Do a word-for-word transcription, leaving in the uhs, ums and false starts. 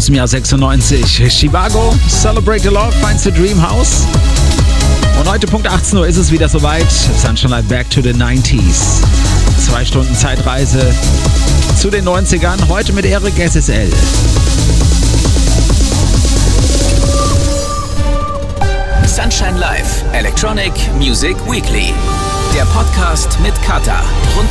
aus dem Jahr sechsundneunzig. Chivago, Celebrate the Love, Finds the Dream House. Und heute Punkt achtzehn Uhr ist es wieder soweit. Sunshine Live Back to the nineties. Zwei Stunden Zeitreise zu den neunzigern. Heute mit Eric S S L. Sunshine Live, Electronic Music Weekly. Der Podcast mit Kata rund